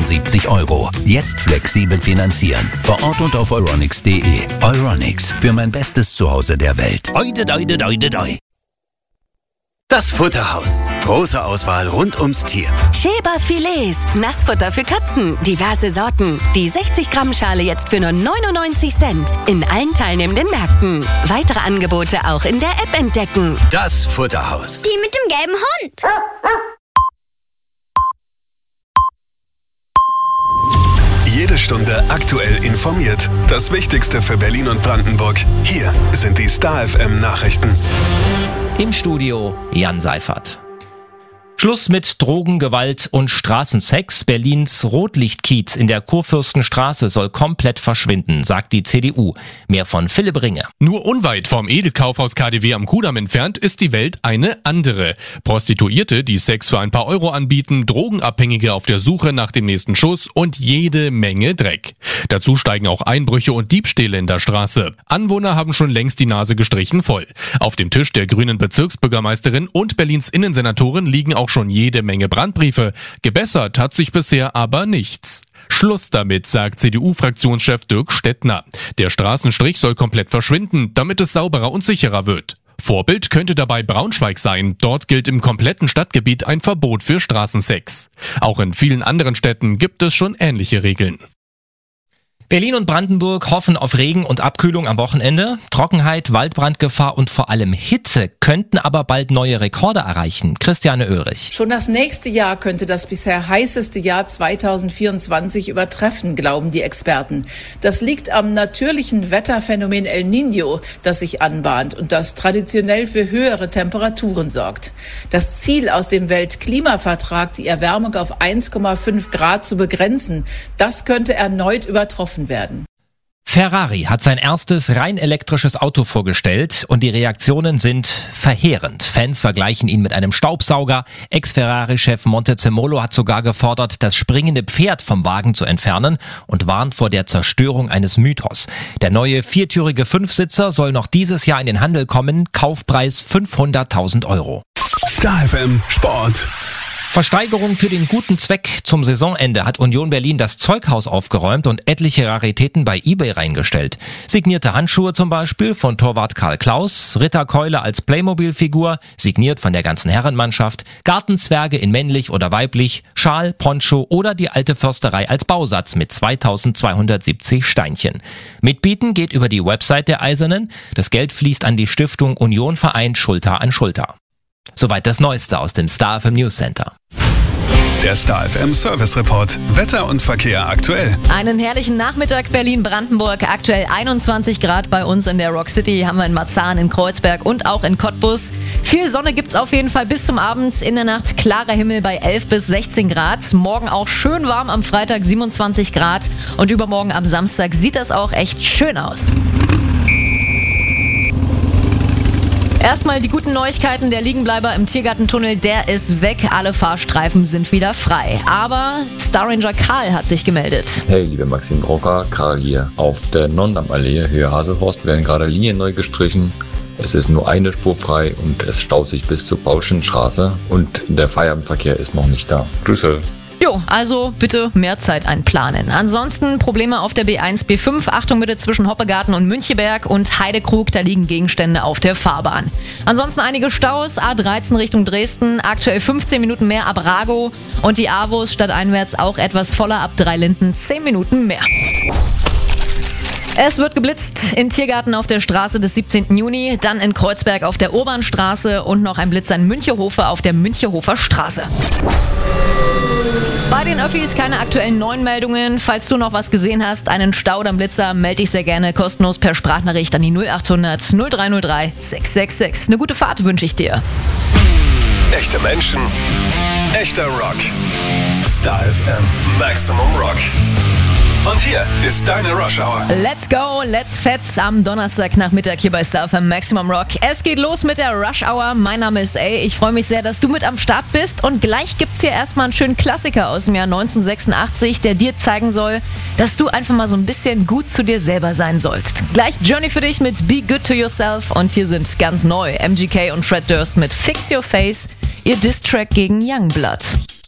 175 €. Jetzt flexibel finanzieren. Vor Ort und auf euronics.de. Euronics, für mein bestes Zuhause der Welt. Oide, oide, oide, oide. Das Futterhaus. Große Auswahl rund ums Tier. Schäber Filets. Nassfutter für Katzen. Diverse Sorten. Die 60 Gramm Schale jetzt für nur 99 Cent. In allen teilnehmenden Märkten. Weitere Angebote auch in der App entdecken. Das Futterhaus. Die mit dem gelben Hund. Jede Stunde aktuell informiert. Das Wichtigste für Berlin und Brandenburg. Hier sind die Star FM Nachrichten. Im Studio Jan Seifert. Schluss mit Drogen, Gewalt und Straßensex. Berlins Rotlichtkiez in der Kurfürstenstraße soll komplett verschwinden, sagt die CDU. Mehr von Philipp Ringe. Nur unweit vom Edelkaufhaus KaDeWe am Kudamm entfernt ist die Welt eine andere. Prostituierte, die Sex für ein paar Euro anbieten, Drogenabhängige auf der Suche nach dem nächsten Schuss und jede Menge Dreck. Dazu steigen auch Einbrüche und Diebstähle in der Straße. Anwohner haben schon längst die Nase gestrichen voll. Auf dem Tisch der grünen Bezirksbürgermeisterin und Berlins Innensenatorin liegen auch schon jede Menge Brandbriefe. Gebessert hat sich bisher aber nichts. Schluss damit, sagt CDU-Fraktionschef Dirk Stettner. Der Straßenstrich soll komplett verschwinden, damit es sauberer und sicherer wird. Vorbild könnte dabei Braunschweig sein. Dort gilt im kompletten Stadtgebiet ein Verbot für Straßensex. Auch in vielen anderen Städten gibt es schon ähnliche Regeln. Berlin und Brandenburg hoffen auf Regen und Abkühlung am Wochenende. Trockenheit, Waldbrandgefahr und vor allem Hitze könnten aber bald neue Rekorde erreichen. Christiane Oehrich. Schon das nächste Jahr könnte das bisher heißeste Jahr 2024 übertreffen, glauben die Experten. Das liegt am natürlichen Wetterphänomen El Niño, das sich anbahnt und das traditionell für höhere Temperaturen sorgt. Das Ziel aus dem Weltklimavertrag, die Erwärmung auf 1,5 Grad zu begrenzen, das könnte erneut übertroffen werden. Ferrari hat sein erstes rein elektrisches Auto vorgestellt und die Reaktionen sind verheerend. Fans vergleichen ihn mit einem Staubsauger. Ex-Ferrari-Chef Montezemolo hat sogar gefordert, das springende Pferd vom Wagen zu entfernen und warnt vor der Zerstörung eines Mythos. Der neue viertürige Fünfsitzer soll noch dieses Jahr in den Handel kommen. Kaufpreis 500.000 €. Star FM Sport. Versteigerung für den guten Zweck. Zum Saisonende hat Union Berlin das Zeughaus aufgeräumt und etliche Raritäten bei eBay reingestellt. Signierte Handschuhe zum Beispiel von Torwart Karl Klaus, Ritterkeule als Playmobil-Figur, signiert von der ganzen Herrenmannschaft, Gartenzwerge in männlich oder weiblich, Schal, Poncho oder die alte Försterei als Bausatz mit 2270 Steinchen. Mitbieten geht über die Website der Eisernen. Das Geld fließt an die Stiftung Union Vereint Schulter an Schulter. Soweit das Neueste aus dem Star FM News Center. Der Star FM Service Report. Wetter und Verkehr aktuell. Einen herrlichen Nachmittag Berlin-Brandenburg. Aktuell 21 Grad bei uns in der Rock City. Haben wir in Marzahn, in Kreuzberg und auch in Cottbus. Viel Sonne gibt's auf jeden Fall bis zum Abend. In der Nacht klarer Himmel bei 11 bis 16 Grad. Morgen auch schön warm, am Freitag 27 Grad. Und übermorgen am Samstag sieht das auch echt schön aus. Erstmal die guten Neuigkeiten, der Liegenbleiber im Tiergartentunnel, der ist weg. Alle Fahrstreifen sind wieder frei. Aber Star Ranger Karl hat sich gemeldet. Hey, liebe Maxim Brocker, Karl hier. Auf der Nonnenallee Höhe Haselhorst werden gerade Linien neu gestrichen. Es ist nur eine Spur frei und es staut sich bis zur Pauschenstraße und der Feierabendverkehr ist noch nicht da. Grüße. Jo, also bitte mehr Zeit einplanen. Ansonsten Probleme auf der B1, B5. Achtung bitte zwischen Hoppegarten und Müncheberg und Heidekrug, da liegen Gegenstände auf der Fahrbahn. Ansonsten einige Staus, A13 Richtung Dresden, aktuell 15 Minuten mehr ab Ragow und die AWOS stadteinwärts auch etwas voller ab Dreilinden, 10 Minuten mehr. Es wird geblitzt in Tiergarten auf der Straße des 17. Juni, dann in Kreuzberg auf der Urbanstraße und noch ein Blitzer in Münchehofer auf der Münchehofer Straße. Bei den Öffis keine aktuellen neuen Meldungen. Falls du noch was gesehen hast, einen Stau oder einen Blitzer, melde dich sehr gerne kostenlos per Sprachnachricht an die 0800 0303 666. Eine gute Fahrt wünsche ich dir. Echte Menschen, echter Rock. Star FM Maximum Rock. Und hier ist deine Rush Hour. Let's go, let's fetz am Donnerstagnachmittag hier bei Star FM Maximum Rock. Es geht los mit der Rush Hour. Mein Name ist A. Ich freue mich sehr, dass du mit am Start bist. Und gleich gibt's hier erstmal einen schönen Klassiker aus dem Jahr 1986, der dir zeigen soll, dass du einfach mal so ein bisschen gut zu dir selber sein sollst. Gleich Journey für dich mit Be Good to Yourself. Und hier sind ganz neu MGK und Fred Durst mit Fix Your Face, ihr Diss-Track gegen Youngblood.